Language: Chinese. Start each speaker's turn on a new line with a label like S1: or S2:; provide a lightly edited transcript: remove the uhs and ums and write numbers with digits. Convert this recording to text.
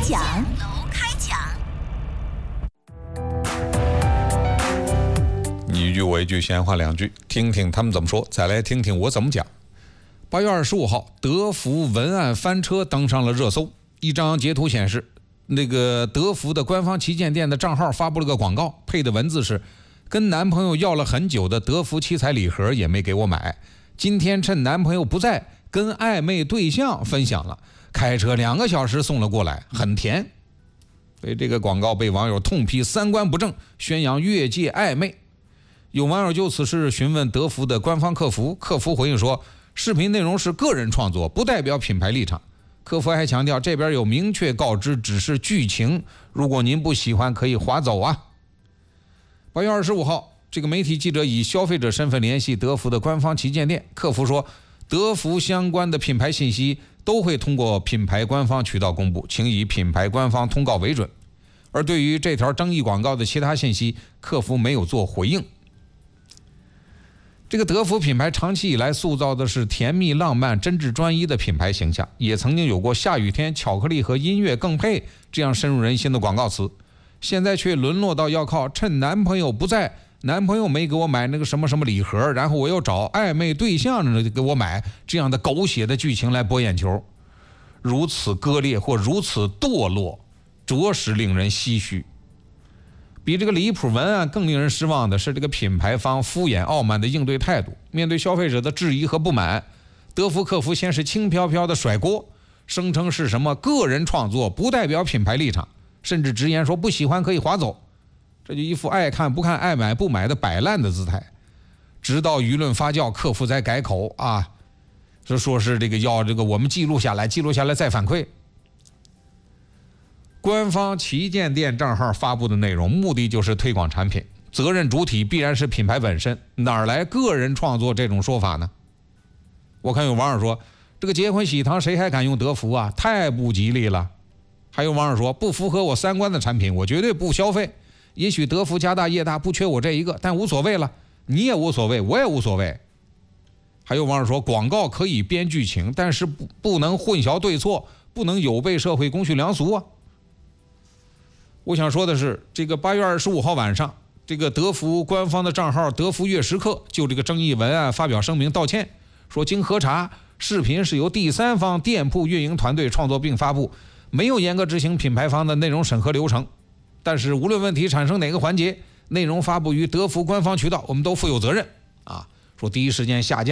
S1: 讲。
S2: 你一句我一句，闲话两句，听听他们怎么说，再来听听我怎么讲。8月25号，德福文案翻车登上了热搜。一张截图显示，那个德福的官方旗舰店的账号发布了个广告，配的文字是：跟男朋友要了很久的德福七彩礼盒也没给我买，今天趁男朋友不在，跟暧昧对象分享了，开车2个小时送了过来，很甜。所以这个广告被网友痛批三观不正，宣扬越界暧昧。有网友就此事询问德福的官方客服，客服回应说，视频内容是个人创作，不代表品牌立场。客服还强调，这边有明确告知，只是剧情，如果您不喜欢可以划走啊。8月25号，这个媒体记者以消费者身份联系德福的官方旗舰店，客服说，德福相关的品牌信息都会通过品牌官方渠道公布，请以品牌官方通告为准。而对于这条争议广告的其他信息，客服没有做回应。这个德福品牌长期以来塑造的是甜蜜浪漫、真挚专一的品牌形象，也曾经有过下雨天、巧克力和音乐更配这样深入人心的广告词，现在却沦落到要靠趁男朋友不在，男朋友没给我买那个什么什么礼盒，然后我又找暧昧对象给我买这样的狗血的剧情来博眼球。如此割裂或如此堕落，着实令人唏嘘。比这个离谱文案更令人失望的是这个品牌方敷衍傲慢的应对态度。面对消费者的质疑和不满，德福客服先是轻飘飘的甩锅，声称是什么个人创作，不代表品牌立场，甚至直言说不喜欢可以划走，这就一副爱看不看爱买不买的摆烂的姿态。直到舆论发酵，客服才改口啊，说是这个要这个我们记录下来再反馈。官方旗舰店账号发布的内容目的就是推广产品，责任主体必然是品牌本身，哪来个人创作这种说法呢？我看有网友说，这个结婚喜糖谁还敢用德福啊，太不吉利了。还有网友说，不符合我三观的产品我绝对不消费。也许德福家大业大，不缺我这一个，但无所谓了，你也无所谓，我也无所谓。还有网友说，广告可以编剧情，但是不能混淆对错，不能有悖社会公序良俗啊。我想说的是，这个8月25号晚上，这个德福官方的账号德福悦时刻就这个争议文案发表声明道歉，说经核查，视频是由第三方店铺运营团队创作并发布，没有严格执行品牌方的内容审核流程。但是无论问题产生哪个环节，内容发布于德福官方渠道，我们都负有责任啊。说第一时间下架